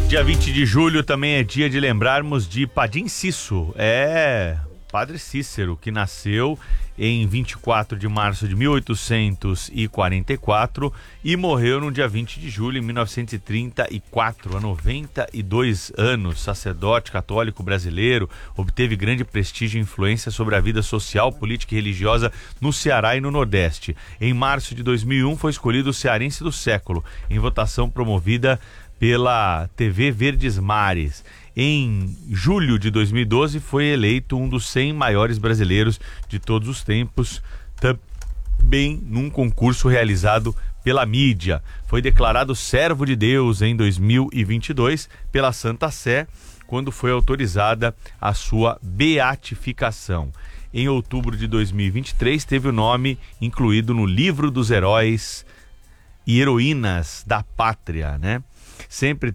Dia 20 de julho também é dia de lembrarmos de Padim Cisso. Padre Cícero, que nasceu em 24 de março de 1844 e morreu no dia 20 de julho de 1934, há 92 anos, sacerdote católico brasileiro, obteve grande prestígio e influência sobre a vida social, política e religiosa no Ceará e no Nordeste. Em março de 2001 foi escolhido o Cearense do Século, em votação promovida pela TV Verdes Mares. Em julho de 2012 foi eleito um dos 100 maiores brasileiros de todos os tempos, também num concurso realizado pela mídia. Foi declarado servo de Deus em 2022 pela Santa Sé, quando foi autorizada a sua beatificação. Em outubro de 2023 teve o nome incluído no livro dos heróis e heroínas da pátria, né? Sempre